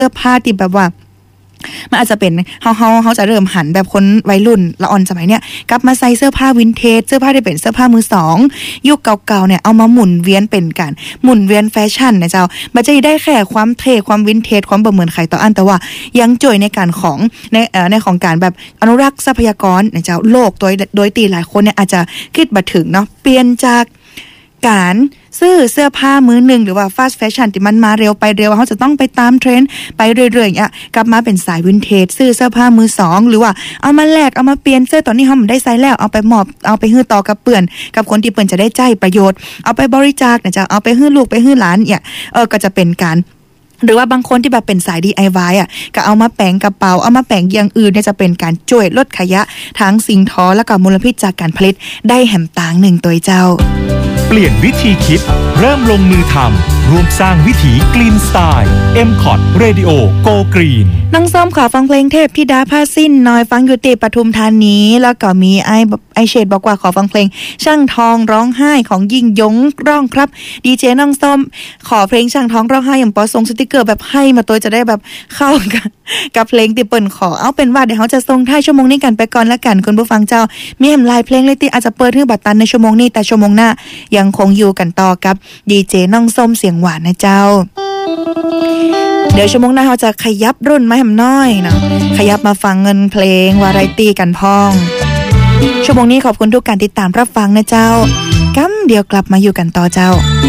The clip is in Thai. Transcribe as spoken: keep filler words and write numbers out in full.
สื้อผ้าที่แบบว่ามันอาจจะเป็นเฮาเฮาเฮาจะเริ่มหันแบบคนวัยรุ่นละอ่อนสมัยเนี้ยกลับมาใส่เสื้อผ้าวินเทจเสื้อผ้าที่เป็นเสื้อผ้ามือสองยุคเก่าๆเนี่ยเอามาหมุนเวียนเป็นกันหมุนเวียนแฟชั่นนะเจ้ามันจะได้แค่ความเท่ความวินเทจความบ่เหมือนใครต่ออันแต่ว่ายังจ่วยในการของในเอ่อในของการแบบอนุรักษ์ทรัพยากรนะเจ้าโลกโดยโดยตีหลายคนเนี่ยอาจจะคิดบ่ถึงเนาะเปลี่ยนจากการซื้อเสื้อผ้ามือหนึ่งหรือว่าฟาสต์แฟชั่นที่มันมาเร็วไปเร็วเขาจะต้องไปตามเทรนด์ไปเรื่อยๆอย่างเงี้ยกลับมาเป็นสายวินเทจซื้อเสื้อผ้ามือสองหรือว่าเอามาแลกเอามาเปลี่ยนเสื้อตอนนี้เขาไม่ได้ใส่แล้วเอาไปมอบเอาไปฮื้อต่อกับเปื่อนกับคนที่เปื่อนจะได้ใจประโยชน์เอาไปบริจาคนะจ๊ะเอาไปฮื้อลูกไปฮื้อหลานเนี่ยเออก็จะเป็นการหรือว่าบางคนที่แบบเป็นสาย ดี ไอ วาย อ่ะก็เอามาแปะกระเป๋าเอามาแปะอย่างอื่นเนี่ยจะเป็นการช่วยลดขยะทั้งสิ่งทอและก็มลพิษจากการผลิตได้แหมต่างหนึ่งตัวเจ้าเปลี่ยนวิธีคิดเริ่มลงมือทำร่วมสร้างวิถีกรีนสไตล์ เอ็ม คอท Radio Go Green น้องส้มขอฟังเพลงเทพธิดาผ้าสิ้นน้อยฟังอยู่ติปทุมธานีแล้วก็มีไอไอเชดบอกว่าขอฟังเพลงช่างทองร้องไห้ของยิ่งยงร้องครับดีเจน้องส้มขอเพลงช่างทองร้องไห้อย่างปอส่งสติกเกอร์แบบให้มาตัวจะได้แบบเข้ากับกับเพลงที่เปิ้นขอเอาเป็นว่าเดี๋ยวเขาจะส่งท้ายชั่วโมงนี้กันไปก่อนละกันคุณผู้ฟังเจ้ามีแหมหลายเพลงเลยที่อาจจะเปิดให้บัตรตันในชั่วโมงนี้แต่ชั่วโมงหน้ายังคงอยู่กันต่อกับดีเจน้องส้มเสียงหวานนะเจ้าเดี๋ยวชั่วโมงหน้าเราจะขยับรุ่นมาแหมน้อยเนาะขยับมาฟังเงินเพลงวาไรตี้กันพ้องชั่วโมงนี้ขอบคุณทุกการติดตามรับฟังนะเจ้ากำเดี๋ยวกลับมาอยู่กันต่อเจ้า